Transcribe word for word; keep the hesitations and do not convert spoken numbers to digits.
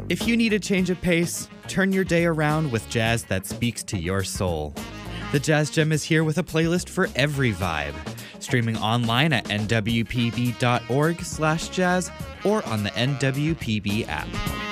If you need a change of pace, turn your day around with jazz that speaks to your soul. The Jazz Gem is here with a playlist for every vibe. Streaming online at n w p b dot org slash jazz or on the N W P B app.